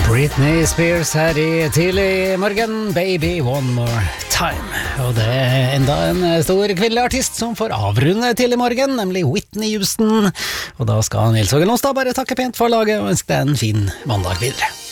Britney Spears her i tidlig morgen, Baby One More Time. Og det er enda en stor kvinnelig artist som får avrunde tidlig morgen, nemlig Whitney Houston. Og da skal Nils Åge Lonstad bare takke pent for laget og ønske deg en fin mandag videre.